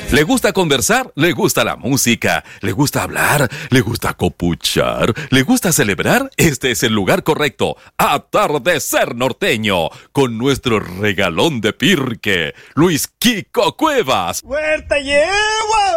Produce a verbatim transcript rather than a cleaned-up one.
¿Le gusta conversar? ¿Le gusta la música? ¿Le gusta hablar? ¿Le gusta copuchar? ¿Le gusta celebrar? Este es el lugar correcto. Atardecer Norteño, con nuestro regalón de Pirque, Luis Kiko Cuevas. ¡Huerta lleva!